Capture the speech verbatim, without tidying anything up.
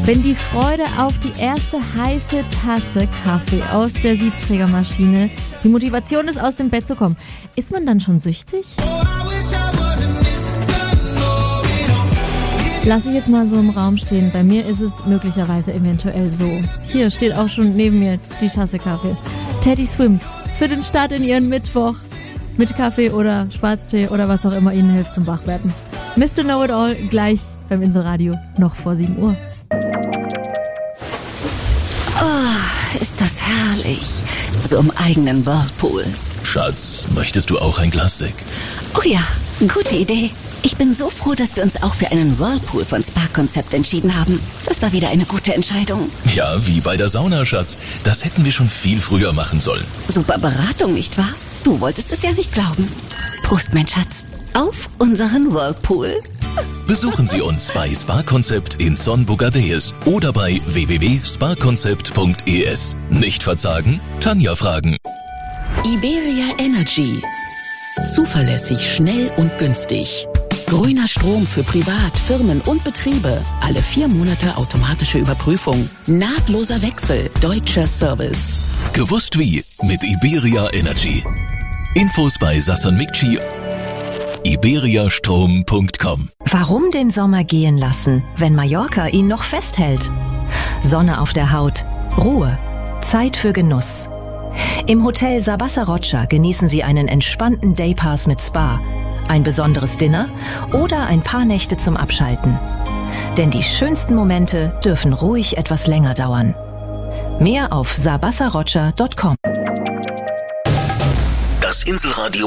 Wenn die Freude auf die erste heiße Tasse Kaffee aus der Siebträgermaschine die Motivation ist, aus dem Bett zu kommen, ist man dann schon süchtig? Lass ich jetzt mal so im Raum stehen. Bei mir ist es möglicherweise eventuell so. Hier steht auch schon neben mir die Tasse Kaffee. Teddy Swims für den Start in ihren Mittwoch. Mit Kaffee oder Schwarztee oder was auch immer Ihnen hilft zum Wachwerden. Mister Know-it-all gleich beim Inselradio noch vor sieben Uhr. Oh, ist das herrlich. So im eigenen Whirlpool. Schatz, möchtest du auch ein Glas Sekt? Oh ja, gute Idee. Ich bin so froh, dass wir uns auch für einen Whirlpool von Spa-Konzept entschieden haben. Das war wieder eine gute Entscheidung. Ja, wie bei der Sauna, Schatz. Das hätten wir schon viel früher machen sollen. Super Beratung, nicht wahr? Du wolltest es ja nicht glauben. Prost, mein Schatz. Auf unseren Whirlpool. Besuchen Sie uns bei Spa-Konzept in Son Bogadeus oder bei w w w punkt spa konzept punkt e s. Nicht verzagen? Tanja fragen. Iberia Energy. Zuverlässig, schnell und günstig. Grüner Strom für Privat, Firmen und Betriebe. Alle vier Monate automatische Überprüfung. Nahtloser Wechsel. Deutscher Service. Gewusst wie mit Iberia Energy. Infos bei Sasson Mikci. iberiastrom punkt com. Warum den Sommer gehen lassen, wenn Mallorca ihn noch festhält? Sonne auf der Haut, Ruhe, Zeit für Genuss. Im Hotel Sabasa Rocha genießen Sie einen entspannten Daypass mit Spa, ein besonderes Dinner oder ein paar Nächte zum Abschalten. Denn die schönsten Momente dürfen ruhig etwas länger dauern. Mehr auf sabasa rocha punkt com. Das Inselradio